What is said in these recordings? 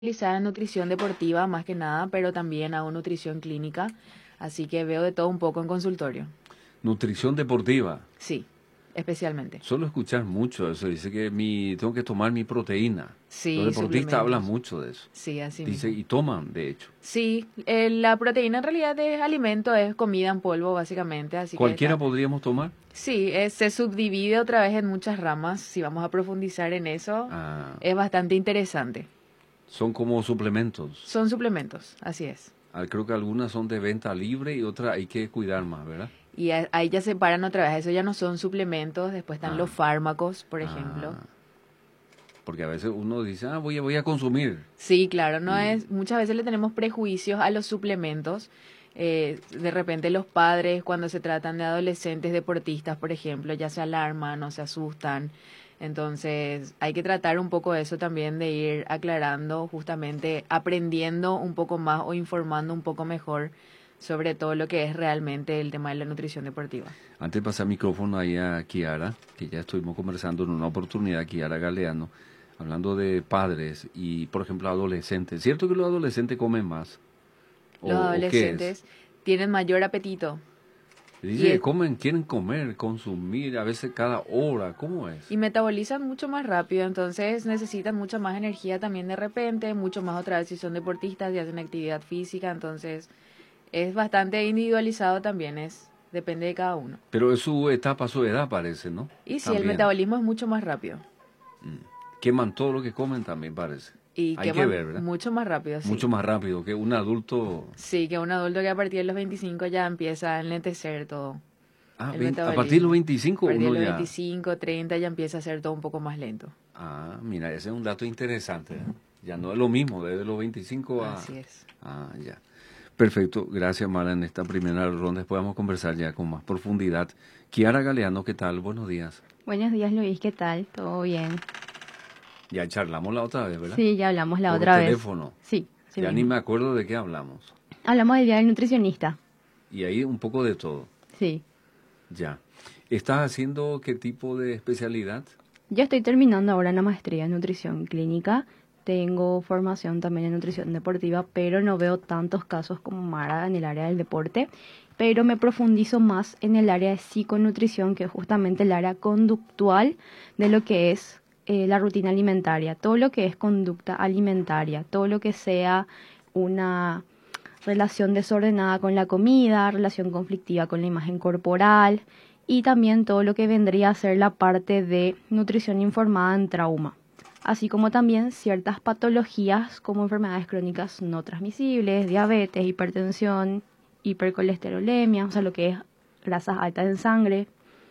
especializada en nutrición deportiva más que nada, pero también hago nutrición clínica, así que veo de todo un poco en consultorio. Nutrición deportiva. Sí, especialmente. Suelo escuchar mucho eso. Dice que tengo que tomar mi proteína. Los Sí, deportistas hablan suplementos. mucho de eso. Sí, así Dice, mismo. y toman, de hecho. Sí, la proteína en realidad es alimento, es comida en polvo básicamente, así que ¿Cualquiera está. podríamos tomar? Sí, se subdivide otra vez en muchas ramas. Si vamos a profundizar en eso, Ah, es bastante interesante. son como suplementos. Son suplementos, así es. Creo que algunas son de venta libre y otras hay que cuidar más, ¿verdad? Y ahí ya separan otra vez, eso ya no son suplementos, después están Ah, los fármacos, por ejemplo. ah, porque a veces uno dice, voy a consumir. Sí, claro, no Y, es, muchas veces le tenemos prejuicios a los suplementos. De repente los padres cuando se tratan de adolescentes deportistas, por ejemplo, ya se alarman o se asustan. Entonces hay que tratar un poco eso también de ir aclarando, justamente aprendiendo un poco más o informando un poco mejor sobre todo lo que es realmente el tema de la nutrición deportiva. antes de pasar el micrófono ahí a Kiara, que ya estuvimos conversando en una oportunidad, Kiara Galeano, hablando de padres y, por ejemplo, adolescentes. ¿Cierto que los adolescentes comen más? Los ¿O qué es? adolescentes tienen mayor apetito y, Dice que comen, quieren comer, consumir, a veces cada hora. ¿Cómo es? y metabolizan mucho más rápido, entonces necesitan mucha más energía también de repente, mucho más otra vez si son deportistas y hacen actividad física, entonces es bastante individualizado también, depende de cada uno. Pero es su etapa, su edad, parece, ¿no? Y sí, el También. metabolismo es mucho más rápido Queman todo lo que comen también, parece. y Hay que queman ver, ¿verdad? mucho más rápido, sí. Mucho más rápido que un adulto. Sí, que un adulto que a partir de los 25 ya empieza a enlentecer todo el A partir de los metabolismo. A 25 partir de uno los ya. 25, 30 ya empieza a ser todo un poco más lento. Mira, ese es un dato interesante, ¿eh? Ya no es lo mismo, desde los 25 a... Así es. Ya. Perfecto, gracias Mara. En esta primera ronda después vamos a conversar ya con más profundidad. Kiara Galeano, ¿qué tal? Buenos días. Buenos días, Luis, ¿qué tal? ¿Todo bien? Ya charlamos la otra vez, ¿verdad? Sí, ya hablamos la Por otra vez. teléfono. Sí, sí Ya ni mismo. me acuerdo de qué hablamos. Hablamos del día del nutricionista. Y ahí un poco de todo. Sí. Ya. ¿Estás haciendo qué tipo de especialidad? Yo estoy terminando ahora una maestría en nutrición clínica. Tengo formación también en nutrición deportiva, pero no veo tantos casos como Mara en el área del deporte. Pero me profundizo más en el área de psiconutrición, que es justamente el área conductual de lo que es la rutina alimentaria. Todo lo que es conducta alimentaria, todo lo que sea una relación desordenada con la comida, relación conflictiva con la imagen corporal y también todo lo que vendría a ser la parte de nutrición informada en trauma, así como también ciertas patologías como enfermedades crónicas no transmisibles, diabetes, hipertensión, hipercolesterolemia, o sea, lo que es grasas altas en sangre.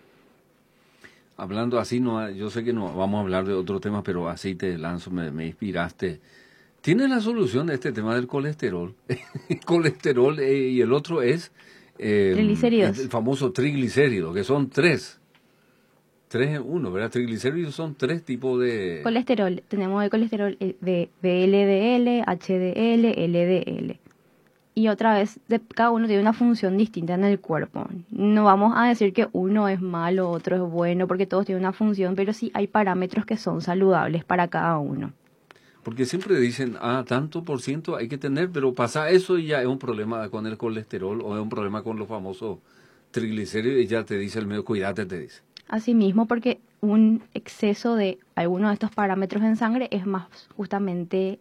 Hablando así, no, yo sé que no vamos a hablar de otro tema, pero así te lanzo, me inspiraste. ¿Tiene la solución de este tema del colesterol? Colesterol y el otro es Triglicéridos. el famoso triglicérido, que son tres. Tres en uno, ¿verdad? Triglicéridos son tres tipos de... Colesterol, tenemos el colesterol de VLDL, HDL, LDL. Y otra vez, cada uno tiene una función distinta en el cuerpo. No vamos a decir que uno es malo, otro es bueno, porque todos tienen una función, pero sí hay parámetros que son saludables para cada uno. Porque siempre dicen, tanto por ciento hay que tener, pero pasa eso y ya es un problema con el colesterol o es un problema con los famosos triglicéridos y ya te dice el medio, cuídate, te dice. Asimismo, porque un exceso de alguno de estos parámetros en sangre es más justamente,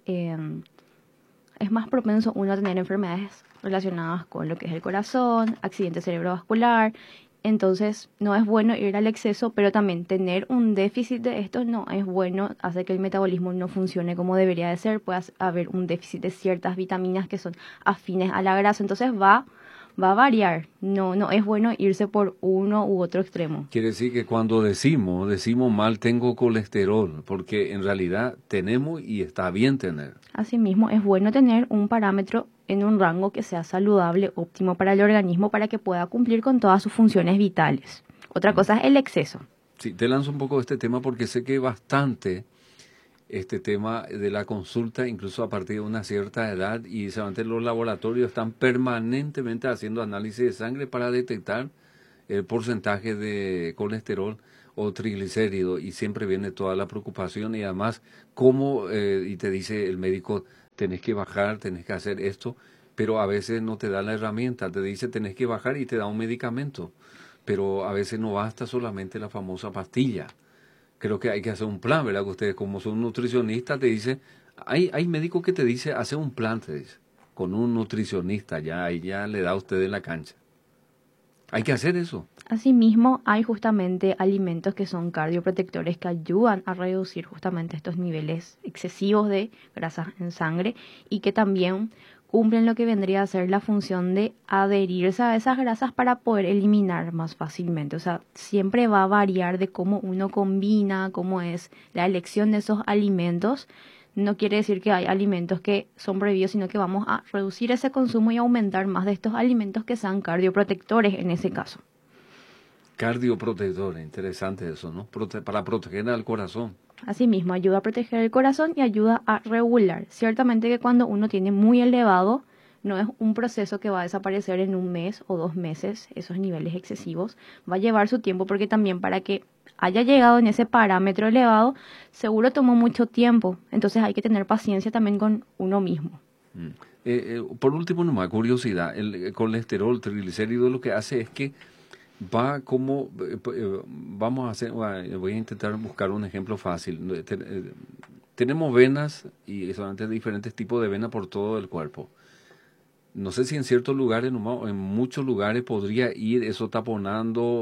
es más propenso uno a tener enfermedades relacionadas con lo que es el corazón, accidente cerebrovascular. Entonces, no es bueno ir al exceso, pero también tener un déficit de esto no es bueno, hace que el metabolismo no funcione como debería de ser, puede haber un déficit de ciertas vitaminas que son afines a la grasa, entonces va a variar, no es bueno irse por uno u otro extremo. Quiere decir que cuando decimos mal tengo colesterol, porque en realidad tenemos y está bien tener. Asimismo, es bueno tener un parámetro en un rango que sea saludable, óptimo para el organismo, para que pueda cumplir con todas sus funciones vitales. Otra cosa es el exceso. Sí, te lanzo un poco este tema porque sé que bastante este tema de la consulta, incluso a partir de una cierta edad, y solamente los laboratorios están permanentemente haciendo análisis de sangre para detectar el porcentaje de colesterol o triglicéridos, y siempre viene toda la preocupación y además cómo, y te dice el médico, tenés que bajar, tenés que hacer esto, pero a veces no te da la herramienta, te dice tenés que bajar y te da un medicamento, pero a veces no basta solamente la famosa pastilla. Creo que hay que hacer un plan, ¿verdad? Que ustedes como son nutricionistas te dice, hay médicos que te dice, hace un plan, te dice, con un nutricionista, ya, ahí ya le da a usted en la cancha. Hay que hacer eso. Asimismo, hay justamente alimentos que son cardioprotectores que ayudan a reducir justamente estos niveles excesivos de grasas en sangre y que también cumplen lo que vendría a ser la función de adherirse a esas grasas para poder eliminar más fácilmente. O sea, siempre va a variar de cómo uno combina, cómo es la elección de esos alimentos. No quiere decir que hay alimentos que son prohibidos, sino que vamos a reducir ese consumo y aumentar más de estos alimentos que sean cardioprotectores en ese caso. Cardioprotector, interesante eso, ¿no? Para proteger al corazón. Asimismo, ayuda a proteger el corazón y ayuda a regular. Ciertamente que cuando uno tiene muy elevado, no es un proceso que va a desaparecer en un mes o 2 meses, esos niveles excesivos. Va a llevar su tiempo porque también para que haya llegado en ese parámetro elevado, seguro tomó mucho tiempo. Entonces hay que tener paciencia también con uno mismo. Por último, nomás, curiosidad, el colesterol, triglicéridos, lo que hace es que va como, vamos a hacer, voy a intentar buscar un ejemplo fácil. Tenemos venas y solamente diferentes tipos de venas por todo el cuerpo. No sé si en ciertos lugares, en muchos lugares podría ir eso taponando,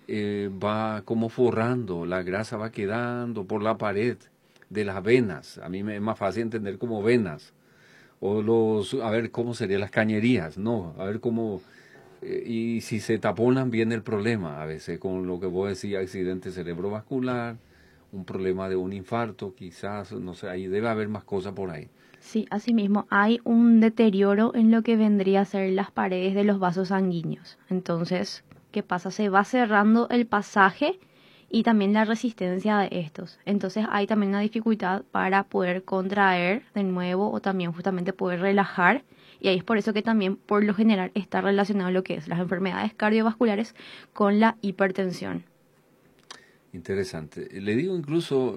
va como forrando, la grasa va quedando por la pared de las venas. A mí me es más fácil entender como venas. O a ver cómo serían las cañerías, no, a ver cómo, y si se taponan viene el problema, a veces con lo que vos decís, accidente cerebrovascular, un problema de un infarto, quizás, no sé, ahí debe haber más cosas por ahí. Sí, asimismo, hay un deterioro en lo que vendría a ser las paredes de los vasos sanguíneos. Entonces, ¿qué pasa? Se va cerrando el pasaje y también la resistencia de estos. Entonces, hay también una dificultad para poder contraer de nuevo o también justamente poder relajar. Y ahí es por eso que también, por lo general, está relacionado lo que es las enfermedades cardiovasculares con la hipertensión. Interesante. Le digo incluso,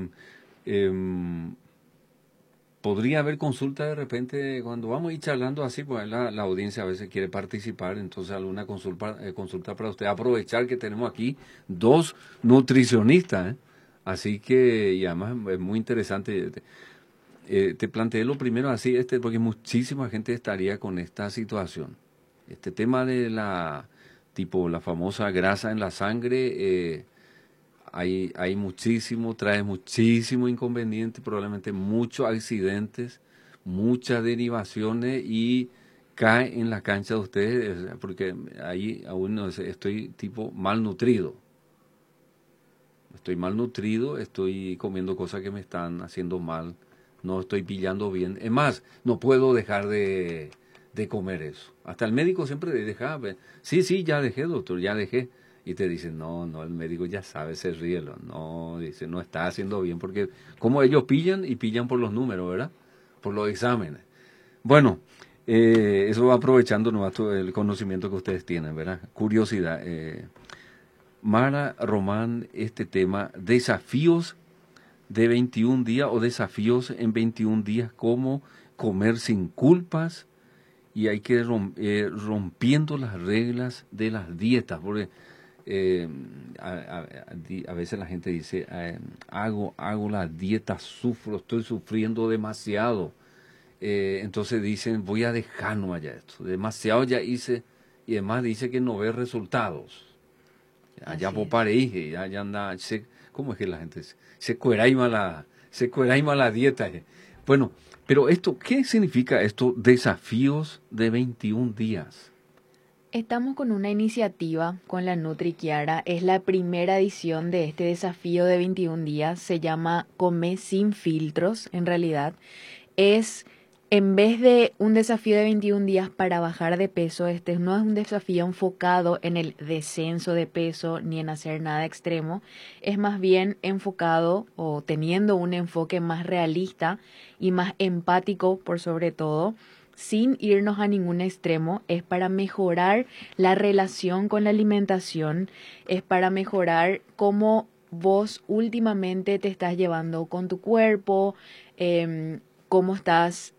podría haber consulta de repente, cuando vamos a ir charlando así, pues la audiencia a veces quiere participar, entonces alguna consulta para usted. Aprovechar que tenemos aquí 2 nutricionistas, ¿eh? Así que, y además es muy interesante. Te planteé lo primero así, porque muchísima gente estaría con esta situación. Este tema de la famosa grasa en la sangre, hay muchísimo, trae muchísimo inconveniente, probablemente muchos accidentes, muchas derivaciones y cae en la cancha de ustedes, porque ahí aún no estoy malnutrido. Estoy malnutrido, estoy comiendo cosas que me están haciendo mal, no estoy pillando bien. Es más, no puedo dejar de comer eso. Hasta el médico siempre deja, sí, ya dejé, doctor, ya dejé. Y te dicen, no, el médico ya sabe, se ríe, no, dice, no está haciendo bien, porque como ellos pillan por los números, ¿verdad? Por los exámenes. Bueno, eso va aprovechando nomás el conocimiento que ustedes tienen, ¿verdad? Curiosidad. Mara Román, este tema, desafíos de 21 días o desafíos en 21 días, cómo comer sin culpas, y hay que rompiendo las reglas de las dietas, porque a veces la gente dice, hago la dieta, estoy sufriendo demasiado, entonces dicen, voy a dejar nomás ya esto, demasiado ya hice, y además dice que no ve resultados. Ya pareje, ya anda, ¿cómo es que la gente se cueraima la dieta? Bueno, pero esto, ¿qué significa esto? Desafíos de 21 días. Estamos con una iniciativa con la Nutri Kiara. Es la primera edición de este desafío de 21 días. Se llama Come sin filtros, en realidad. En vez de un desafío de 21 días para bajar de peso, este no es un desafío enfocado en el descenso de peso ni en hacer nada extremo. Es más bien enfocado o teniendo un enfoque más realista y más empático por sobre todo sin irnos a ningún extremo, es para mejorar la relación con la alimentación, es para mejorar cómo vos últimamente te estás llevando con tu cuerpo, cómo estás